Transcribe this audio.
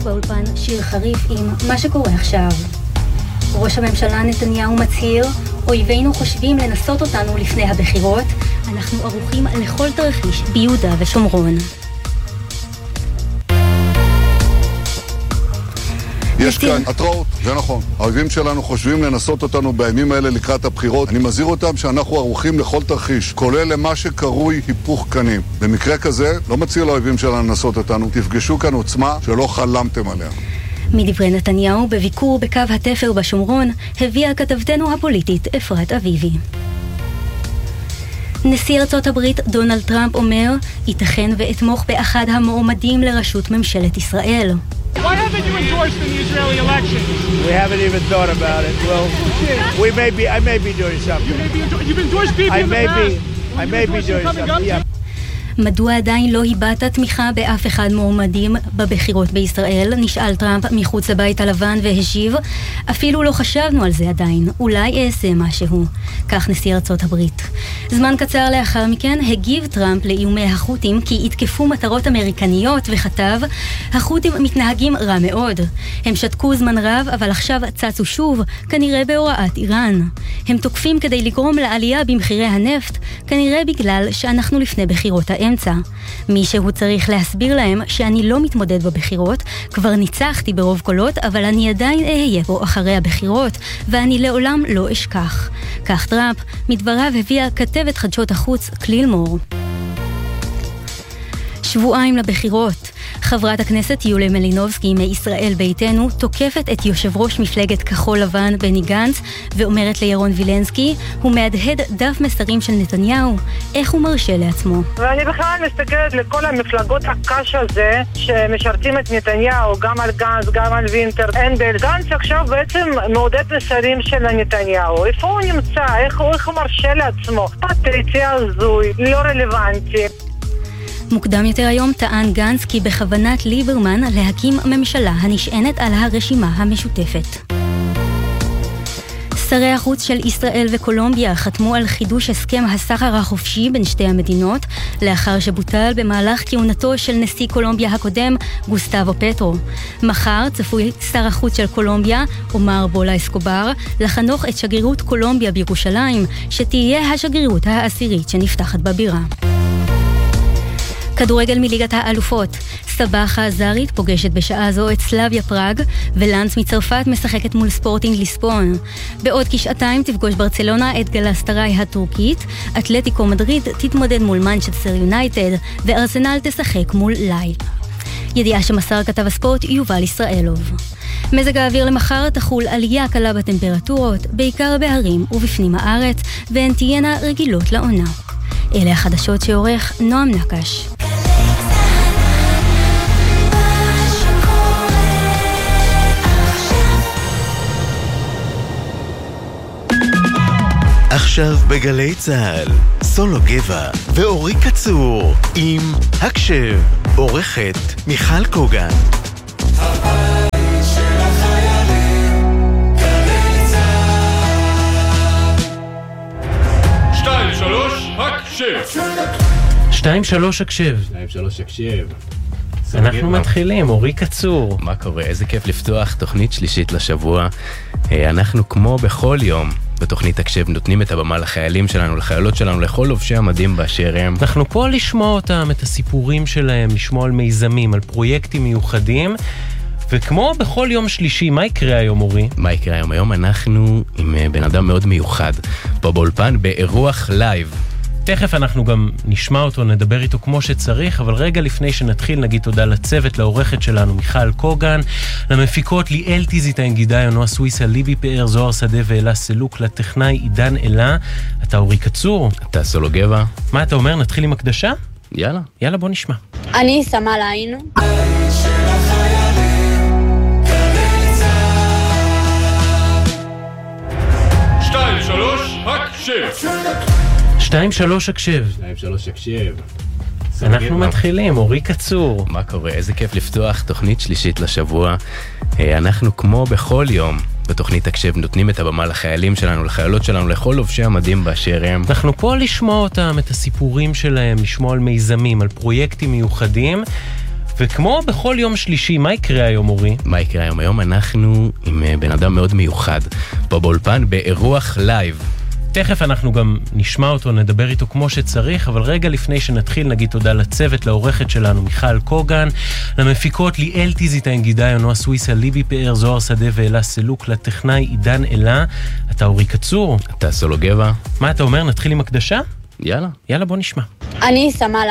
באולפן שיר חריף עם מה שקורה עכשיו. ראש הממשלה נתניהו מצהיר, אויבינו חושבים לנסות אותנו לפני הבחירות, אנחנו ערוכים לכל תרחיש ביהודה ושומרון. יש כאן התראות, זה נכון. האויבים שלנו חושבים לנסות אותנו בימים האלה לקראת הבחירות. אני מזהיר אותם שאנחנו ערוכים לכל תרחיש, כולל למה שקרוי היפוך קנים. במקרה כזה, לא מציע לאויבים שלנו לנסות אותנו, תפגשו כאן עוצמה שלא חלמתם עליה. מדברי נתניהו בביקור בקו התפר בשומרון, הביאה כתבתנו הפוליטית אפרת אביבי. נשיא ארצות הברית דונלד טראמפ אומר, ייתכן ואתמוך באחד המועמדים לראשות ממשלת ישראל. Why haven't you endorsed in the Israeli election? We haven't even thought about it. Well, I may be doing something. You've endorsed Bibi in the past. I may be doing something. Yeah. מדוע עדיין לא היבעת תמיכה באף אחד מועמדים בבחירות בישראל? נשאל טראמפ מחוץ לבית הלבן והשיב, אפילו לא חשבנו על זה עדיין, אולי אעשה משהו. כך נשיא ארצות הברית. זמן קצר לאחר מכן הגיב טראמפ לאיומי החות'ים כי יתקפו מטרות אמריקניות וכתב, החות'ים מתנהגים רע מאוד. הם שתקו זמן רב אבל עכשיו צצו שוב, כנראה בהוראת איראן. הם תוקפים כדי לגרום לעלייה במחירי הנפט, כנראה בגלל שאנחנו לפני בחירות האמצע. מישהו צריך להסביר להם שאני לא מתמודד בבחירות, כבר ניצחתי ברוב קולות, אבל אני עדיין אהיה פה אחרי הבחירות, ואני לעולם לא אשכח. כך טראמפ, מדבריו הביאה כתבת חדשות החוץ כליל מור. שבועיים לבחירות. חברת הכנסת יוליה מלינובסקי מישראל ביתנו תוקפת את יושב ראש מפלגת כחול לבן בני גנץ ואומרת לירון וילנסקי, הוא מהדהד דף מסרים של נתניהו, איך הוא מרשה לעצמו. ואני בכלל מסתכלת לכל המפלגות הקש הזה שמשרתים את נתניהו, גם על גנץ, גם על וינטר, אנדל. גנץ עכשיו בעצם מעודד מסרים של נתניהו. איפה הוא נמצא? איך הוא מרשה לעצמו? פטריציה הזוי, לא רלוונטי. מוקדם יותר היום טען גנץ כי בכוונת ליברמן להקים ממשלה הנשענת על הרשימה המשותפת. שרי החוץ של ישראל וקולומביה חתמו על חידוש הסכם הסחר החופשי בין שתי המדינות, לאחר שבוטל במהלך כהונתו של נשיא קולומביה הקודם, גוסטבו פטרו. מחר צפוי שר החוץ של קולומביה, אומר בולה אסקובר, לחנוך את שגרירות קולומביה בירושלים, שתהיה השגרירות העשירית שנפתחת בבירה. כדורגל מליגת האלופות. סבחה הזרית פוגשת בשעה זו את סלאביה פראג, ולנס מצרפת משחקת מול ספורטינג ליסבון. בעוד כשעתיים תפגוש ברצלונה את גלאסטראי הטורקית, אתלטיקו מדריד תתמודד מול מנצ'סטר יונייטד, וארסנל תשחק מול לייל. ידיעה שמסר כתב הספורט יובל ישראלוב. מזג האוויר למחר תחול עלייה קלה בטמפרטורות, בעיקר בהרים ובפנים הארץ, והן תהיינה רגילות לעונה. אלה החדשות שעורך נועם נקש. עכשיו בגלי צהל, סולו גבע ואורי קצור עם הקשב, עורכת מיכל קוגן. הבית של החיילים, גלי צהל. 2-3 הקשב. 2-3 הקשב. 2-3 הקשב. אנחנו מתחילים, אורי קצור. מה קורה? איזה כיף לפתוח תוכנית שלישית לשבוע. אנחנו כמו בכל יום בתוכנית הקשב נותנים את הבמה לחיילים שלנו, לחיילות שלנו, לכל לובשי המדים באשר הם. אנחנו פה לשמוע אותם, את הסיפורים שלהם, לשמוע על מיזמים, על פרויקטים מיוחדים. וכמו בכל יום שלישי, מה יקרה היום, אורי? מה יקרה היום? היום אנחנו עם בן אדם מאוד מיוחד, פה באולפן, באירוח לייב. תכף אנחנו גם נשמע אותו, נדבר איתו כמו שצריך, אבל רגע לפני שנתחיל נגיד תודה לצוות, לעורכת שלנו מיכל קוגן, למפיקות ליאל טיזיטיין גידאי, נועה סוויסה, ליבי פאר, זוהר שדה ואלה סלוק, לטכנאי עידן אלה. אתה אורי קצור. אתה סולו גבע. מה אתה אומר? נתחיל עם הקדשה? יאללה. יאללה, בוא נשמע. אני שמה לעין. של החיילים, גלי צהל. 2-3 הקשב. 2-3 הקשב. 2-3 הקשב. אנחנו מתחילים, אורי קצור. מה קורה? איזה כיף לפתוח תוכנית שלישית לשבוע. אנחנו כמו בכל יום בתוכנית הקשב נותנים את הבמה לחיילים שלנו, לחיילות שלנו, לכל לובשי המדים באשר הם. אנחנו פה לשמוע אותם, את הסיפורים שלהם, לשמוע על מיזמים, על פרויקטים מיוחדים. וכמו בכל יום שלישי, מה יקרה היום, אורי? מה יקרה היום? היום אנחנו עם בן אדם מאוד מיוחד, פה באולפן, באירוח לייב. תכף אנחנו גם נשמע אותו, נדבר איתו כמו שצריך, אבל רגע לפני שנתחיל נגיד תודה לצוות, לעורכת שלנו מיכל קוגן, למפיקות ליאל טיזיטיין גידי, נועה סוויסה, ליבי פאר, זוהר שדה ואלה סלוק, לטכנאי עידן אלה. אתה אורי קצור. אתה סולו גבע. מה אתה אומר? נתחיל עם הקדשה? יאללה. יאללה, בוא נשמע. אני סמל